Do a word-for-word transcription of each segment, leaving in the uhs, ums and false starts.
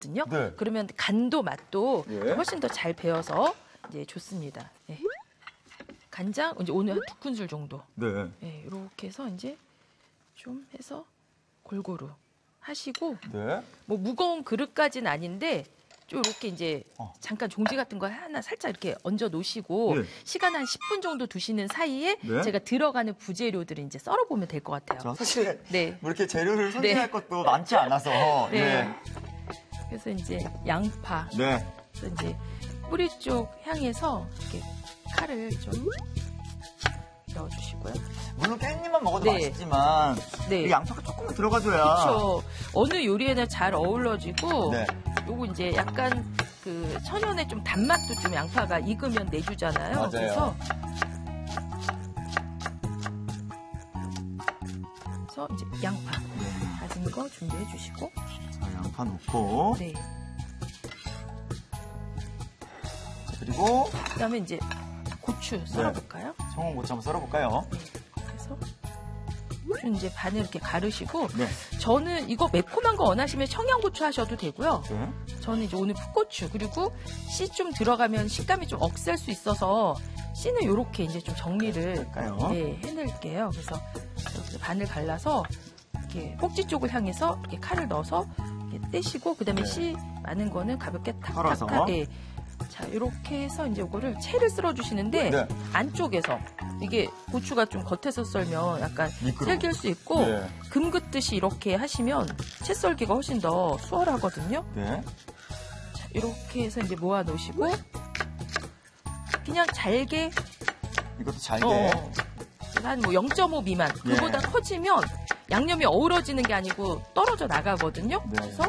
거든요. 네. 그러면 간도 맛도 예. 훨씬 더 잘 배어서 이제 좋습니다. 네. 간장 이제 오늘 한 두 큰술 정도. 네. 네, 이렇게 해서 이제 좀 해서 골고루 하시고 네. 뭐 무거운 그릇까지는 아닌데 좀 이렇게 이제 어. 잠깐 종지 같은 거 하나 살짝 이렇게 얹어 놓으시고 네. 시간 한 십 분 정도 두시는 사이에 네. 제가 들어가는 부재료들을 이제 썰어 보면 될 것 같아요. 자, 사실 네. 뭐 이렇게 재료를 손질할 네. 것도 많지 않아서. 네. 예. 그래서 이제 양파. 네. 그래서 이제 뿌리 쪽 향해서 이렇게 칼을 좀 넣어주시고요. 물론 깻잎만 먹어도 네. 맛있지만 네. 이 양파가 조금만 들어가줘야. 그렇죠. 어느 요리에나 잘 어우러지고 네. 요거 이제 약간 그 천연의 좀 단맛도 좀 양파가 익으면 내주잖아요. 맞아요. 그래서 그래서 이제 양파 다진 거 준비해 주시고. 자, 양파 넣고. 네. 그리고 그다음에 이제 고추 썰어볼까요? 청양고추 한번 썰어볼까요? 네. 그래서 좀 이제 반을 이렇게 가르시고. 네. 저는 이거 매콤한 거 원하시면 청양고추 하셔도 되고요. 네. 저는 이제 오늘 풋고추 그리고 씨 좀 들어가면 식감이 좀 억셀 수 있어서 씨는 이렇게 이제 좀 정리를 할까요? 네, 해낼게요. 그래서 이렇게 반을 갈라서 이렇게 꼭지 쪽을 향해서 이렇게 칼을 넣어서 이렇게 떼시고 그다음에 네. 씨 많은 거는 가볍게 썰어서. 탁탁하게. 자 이렇게 해서 이제 이거를 채를 썰어 주시는데 네. 안쪽에서 이게 고추가 좀 겉에서 썰면 약간 미끄러워. 질길 수 있고 네. 금 긋듯이 이렇게 하시면 채 썰기가 훨씬 더 수월하거든요. 네. 자, 이렇게 해서 이제 모아 놓으시고 그냥 잘게 이것도 잘게. 어, 한 뭐 영 점 오 미만 예. 그보다 커지면 양념이 어우러지는 게 아니고 떨어져 나가거든요. 네. 그래서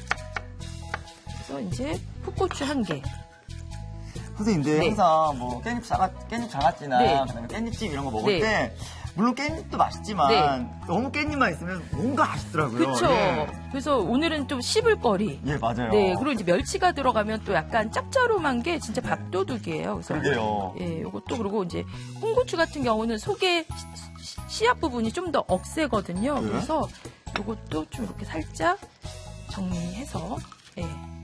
그래서 이제 풋고추 한 개. 선생님, 근데 네. 항상 뭐 깻잎 장아, 깻잎 장아찌나 네. 그다음에 깻잎찜 이런 거 먹을 네. 때 물론 깻잎도 맛있지만 네. 너무 깻잎만 있으면 뭔가 아쉽더라고요. 그렇죠. 예. 그래서 오늘은 좀 씹을 거리. 예, 맞아요. 네, 그리고 이제 멸치가 들어가면 또 약간 짭짤한 게 진짜 밥도둑이에요. 그래서 그러게요. 예, 요것도 그리고 이제 홍고추 같은 경우는 속에 시- 시- 씨앗 부분이 좀 더 억세거든요. 네. 그래서 요것도 좀 이렇게 살짝 정리해서 예.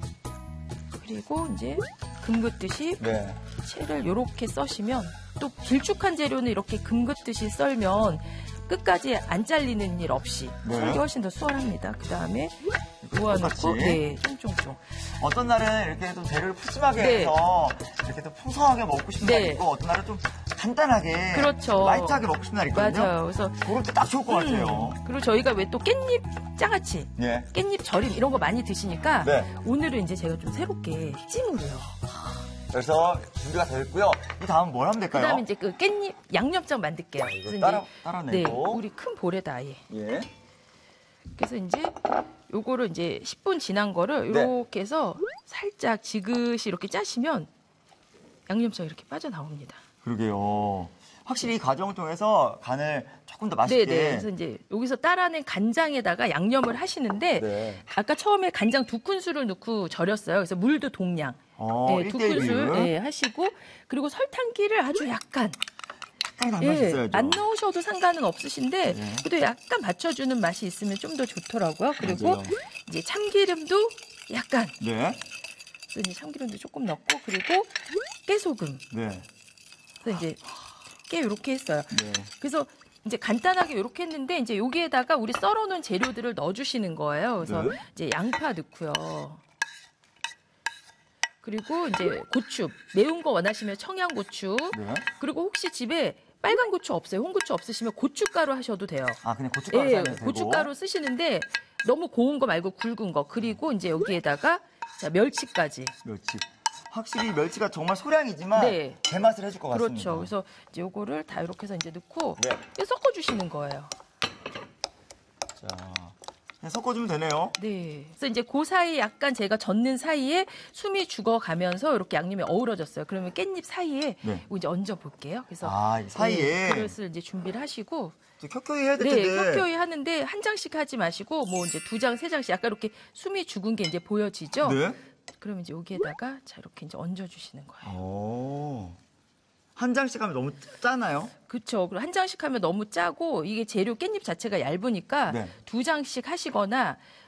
그리고 이제 금 긋듯이 네. 채를 이렇게 써시면 또 길쭉한 재료는 이렇게 금 긋듯이 썰면 끝까지 안 잘리는 일 없이 네. 썰기 훨씬 더 수월합니다. 그 다음에 똑같이. 모아놓고 네, 쫑쫑쫑. 어떤 날은 이렇게 좀 재료를 푸짐하게 네. 해서 이렇게 또 풍성하게 먹고 싶은 네. 날이 있고 어떤 날은 좀 간단하게 그렇죠. 라이트하게 먹고 싶은 날이 있거든요. 맞아요. 그래서 그럴 때 딱 좋을 것 같아요. 음, 그리고 저희가 왜 또 깻잎 장아찌, 예. 깻잎 절임 이런 거 많이 드시니까 네. 오늘은 이제 제가 좀 새롭게 찜으로요. 그래서 준비가 됐고요. 이 다음 뭘 하면 될까요? 그다음에 이제 그 깻잎 양념장 만들게요. 자, 이거 그래서 따라- 이제 따라내고. 네, 우리 큰 볼에다 아예. 예. 그래서 이제 요거를 이제 십 분 지난 거를 네. 이렇게 해서 살짝 지그시 이렇게 짜시면 양념장이 이렇게 빠져나옵니다. 그러게요. 확실히 이 과정을 통해서 간을 조금 더 맛있게. 네네. 그래서 이제 여기서 따라낸 간장에다가 양념을 하시는데 네. 아까 처음에 간장 두 큰술을 넣고 절였어요. 그래서 물도 동량. 어, 네, 두 일대일 큰술 비율. 네, 하시고 그리고 설탕기를 아주 약간 약간 단맛이 예, 있어야죠. 안 넣으셔도 상관은 없으신데 네. 그래도 약간 받쳐주는 맛이 있으면 좀 더 좋더라고요. 그리고 맞아요. 이제 참기름도 약간 네. 그래서 이제 참기름도 조금 넣고 그리고 깨소금. 네. 그래서 이제 깨 이렇게 했어요. 네. 그래서 이제 간단하게 이렇게 했는데 이제 여기에다가 우리 썰어놓은 재료들을 넣어주시는 거예요. 그래서 네. 이제 양파 넣고요. 그리고 이제 고추 매운 거 원하시면 청양고추. 네. 그리고 혹시 집에 빨간 고추 없어요? 홍고추 없으시면 고춧가루 하셔도 돼요. 아, 그냥 고춧가루 예, 싸면 되고. 고춧가루 쓰시는데 너무 고운 거 말고 굵은 거. 그리고 이제 여기에다가 자, 멸치까지. 멸치. 확실히 멸치가 정말 소량이지만 네. 제맛을 해줄 것 같습니다. 그렇죠. 그래서 이제 요거를 다 이렇게 해서 이제 넣고 네. 섞어주시는 거예요. 자, 그냥 섞어주면 되네요. 네. 그래서 이제 그 사이 약간 제가 젓는 사이에 숨이 죽어가면서 이렇게 양념이 어우러졌어요. 그러면 깻잎 사이에 네. 이제 얹어 볼게요. 그래서 아, 이 사이에. 네, 그릇을 이제 준비를 하시고 저 켜켜이 해야 될 네, 텐데. 켜켜이 하는데 한 장씩 하지 마시고 뭐 이제 두 장, 세 장씩 약간 이렇게 숨이 죽은 게 이제 보여지죠. 네. 그러면 이제 여기에다가 자 이렇게 이제 얹어 주시는 거예요. 오. 한 장씩 하면 너무 짜나요? 그렇죠. 그리고 한 장씩 하면 너무 짜고 이게 재료 깻잎 자체가 얇으니까 네. 두 장씩 하시거나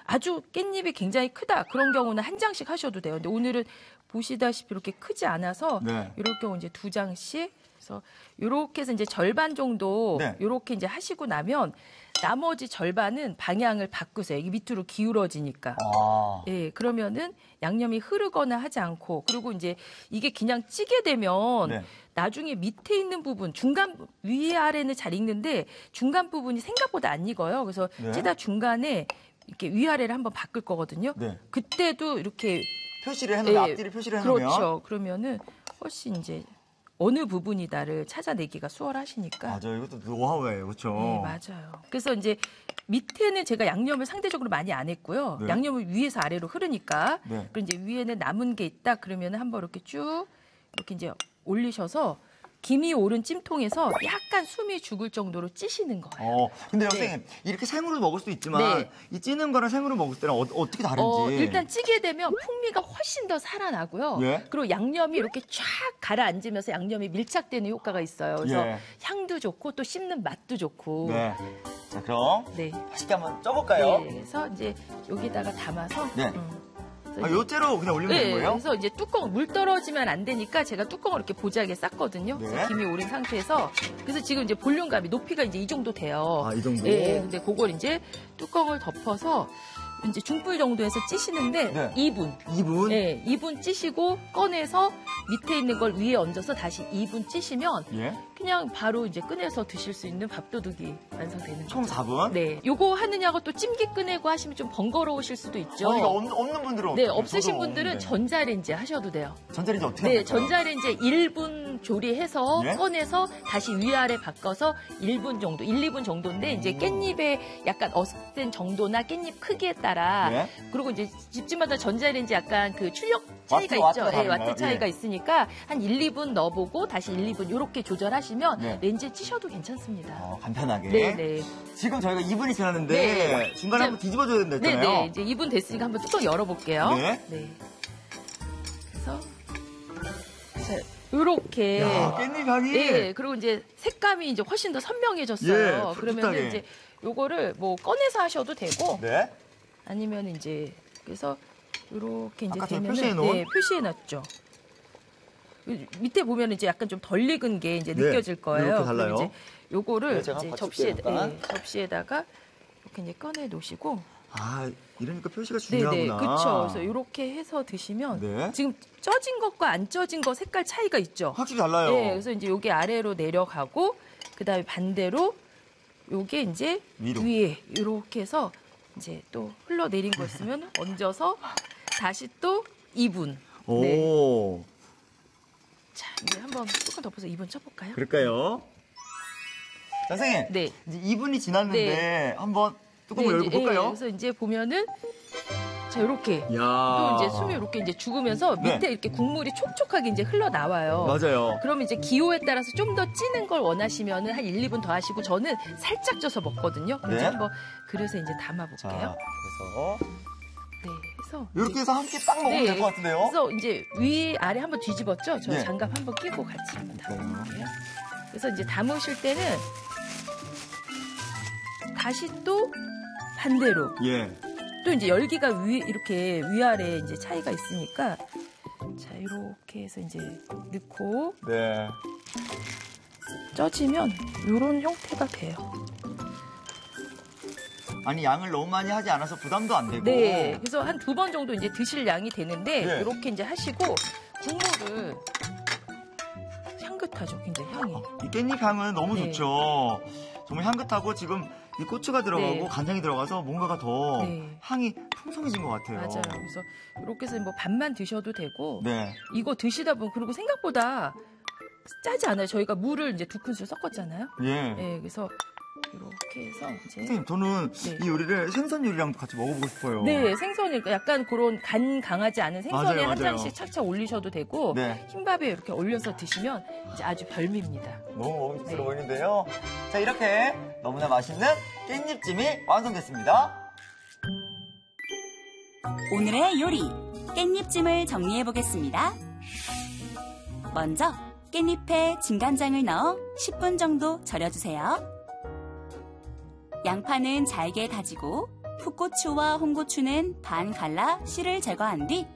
아주 깻잎이 굉장히 크다. 그런 경우는 한 장씩 하셔도 돼요. 근데 오늘은 보시다시피 이렇게 크지 않아서 네. 이럴 경우 이제 두 장씩. 그래서 이렇게 해서 이제 절반 정도 네. 이렇게 이제 하시고 나면 나머지 절반은 방향을 바꾸세요. 이게 밑으로 기울어지니까. 아. 예, 그러면은 양념이 흐르거나 하지 않고, 그리고 이제 이게 그냥 찌게 되면 네. 나중에 밑에 있는 부분, 중간, 위아래는 잘 익는데 중간 부분이 생각보다 안 익어요. 그래서 네. 찌다 중간에 이렇게 위아래를 한번 바꿀 거거든요. 네. 그때도 이렇게. 표시를 해놓으면, 예, 앞뒤를 표시를 해놓으면. 그렇죠. 그러면은 훨씬 이제 어느 부분이다를 찾아내기가 수월하시니까. 맞아요. 이것도 노하우예요. 그렇죠. 네, 맞아요. 그래서 이제 밑에는 제가 양념을 상대적으로 많이 안 했고요. 네. 양념을 위에서 아래로 흐르니까. 네. 그리고 이제 위에는 남은 게 있다 그러면 한번 이렇게 쭉 이렇게 이제 올리셔서 김이 오른 찜통에서 약간 숨이 죽을 정도로 찌시는 거예요. 어, 근데 네. 선생님, 이렇게 생으로 먹을 수도 있지만, 네. 이 찌는 거랑 생으로 먹을 때는 어, 어떻게 다른지. 어, 일단 찌게 되면 풍미가 훨씬 더 살아나고요. 예. 그리고 양념이 이렇게 쫙 가라앉으면서 양념이 밀착되는 효과가 있어요. 그래서 예. 향도 좋고 또 씹는 맛도 좋고. 네. 자, 그럼 네. 맛있게 한번 쪄볼까요? 네, 그래서 이제 여기다가 담아서. 네. 음, 아, 요째로 그냥 올리면 네, 되는 거예요? 그래서 이제 뚜껑 물 떨어지면 안 되니까 제가 뚜껑을 이렇게 보자기에 쌌거든요. 네. 그래서 김이 오른 상태에서 그래서 지금 이제 볼륨감이 높이가 이제 이 정도 돼요. 아, 이 정도? 네, 근데 그걸 이제 뚜껑을 덮어서 이제 중불 정도에서 찌시는데 네. 이 분. 이 분? 네, 이 분 찌시고 꺼내서 밑에 있는 걸 위에 얹어서 다시 이 분 찌시면 예. 그냥 바로 이제 꺼내서 드실 수 있는 밥도둑이 완성되는 거죠. 총 사 분? 네, 요거 하느냐고 또 찜기 꺼내고 하시면 좀 번거로우실 수도 있죠. 어, 이거 없, 없는 분들은 네, 어떡해요? 없으신 저도 분들은 없는데. 전자레인지 하셔도 돼요. 전자레인지 어떻게 네, 합니까? 전자레인지에 일 분 조리해서 예? 꺼내서 다시 위아래 바꿔서 일 분 정도, 일, 이 분 정도인데 이제 깻잎의 약간 어슷된 정도나 깻잎 크기에 따라 예? 그리고 이제 집집마다 전자레인지 약간 그 출력 차이가 와트, 와트가 있죠. 네, 다른가요? 와트 차이가 예. 있으니까 한 일, 이 분 넣어보고 다시 일, 이 분 이렇게 조절하시면 네. 렌즈에 찌셔도 괜찮습니다. 어, 간편하게. 네, 네. 지금 저희가 이 분이 지났는데 네. 중간에 이제- 한번 뒤집어줘야 된다 네, 했잖아요. 네. 이제 이 분 됐으니까 한번 뚜껑 열어볼게요. 네. 그래서 자, 요렇게. 야, 깻잎 향이. 예, 그리고 이제 색감이 이제 훨씬 더 선명해졌어요. 예, 그러면 푸릇하게. 이제 요거를 뭐 꺼내서 하셔도 되고 네. 아니면 이제 그래서 요렇게 이제 아까 제가 되면은 표시해놓은? 네, 표시해놨죠. 요- 밑에 보면 이제 약간 좀 덜 익은 게 이제 네, 느껴질 거예요. 이렇게 그럼 달라요. 이제 요거를 네, 제가 이제 한번 접시에 봐줄게요, 약간. 예, 접시에다가 이렇게 이제 꺼내 놓으시고 아, 이러니까 표시가 네네, 중요하구나. 그렇죠. 그래서 이렇게 해서 드시면 네. 지금 쪄진 것과 안 쪄진 거 색깔 차이가 있죠. 확실히 달라요. 네, 그래서 이제 요게 아래로 내려가고 그다음에 반대로 요게 이제 위로. 위에 이렇게 해서 이제 또 흘러내린 거 있으면 얹어서 다시 또 이 분. 네. 오. 자, 이제 한번 뚜껑 덮어서 이 분 쳐볼까요? 그럴까요? 선생님. 네. 이제 이 분이 지났는데 네. 한번 뚜껑을 네, 열고 이제, 볼까요? 예, 그래서 이제 보면은 자, 이렇게 야. 또 이제 숨이 이렇게 이제 죽으면서 네. 밑에 이렇게 국물이 촉촉하게 이제 흘러 나와요. 맞아요. 그러면 이제 기호에 따라서 좀 더 찌는 걸 원하시면은 한 일, 이 분 더 하시고 저는 살짝 쪄서 먹거든요. 그래서 네. 한번 그릇에 이제 담아 자, 볼게요. 그래서 네. 그래서 이렇게 해서 함께 딱 먹으면 네. 될 것 같은데요? 그래서 이제 위 아래 한번 뒤집었죠. 저 네. 장갑 한번 끼고 같이 한번 네. 담아볼게요. 그래서 이제 담으실 때는 다시 또 반대로 예. 또 이제 열기가 위 이렇게 위아래 이제 차이가 있으니까 자 이렇게 해서 이제 넣고 네. 쪄지면 이런 형태가 돼요. 아니, 양을 너무 많이 하지 않아서 부담도 안 되고. 네, 그래서 한 두 번 정도 이제 드실 양이 되는데 네. 이렇게 이제 하시고 국물을 향긋하죠, 굉장히 향이. 이 깻잎 향은 너무 네. 좋죠. 정말 향긋하고 지금 이 고추가 들어가고 네. 간장이 들어가서 뭔가가 더 네. 향이 풍성해진 것 같아요. 맞아요. 그래서 이렇게 해서 뭐 반만 드셔도 되고 네. 이거 드시다 보면 그리고 생각보다 짜지 않아요. 저희가 물을 이제 두 큰술 섞었잖아요. 예. 네, 그래서 이렇게 해서 이제 선생님, 저는 네. 이 요리를 생선 요리랑도 같이 먹어보고 싶어요. 네, 생선이 약간 그런 간 강하지 않은 생선에 맞아요, 한 맞아요. 장씩 착착 올리셔도 되고 네. 흰밥에 이렇게 올려서 드시면 이제 아주 별미입니다. 너무 먹음직스러워 네. 보이는데요. 자, 이렇게 너무나 맛있는 깻잎찜이 완성됐습니다. 오늘의 요리 깻잎찜을 정리해 보겠습니다. 먼저 깻잎에 진간장을 넣어 십 분 정도 절여주세요. 양파는 잘게 다지고 풋고추와 홍고추는 반 갈라 씨를 제거한 뒤